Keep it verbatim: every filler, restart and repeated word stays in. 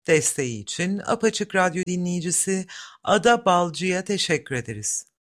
Desteği için Apaçık Radyo dinleyicisi Ada Balcı'ya teşekkür ederiz.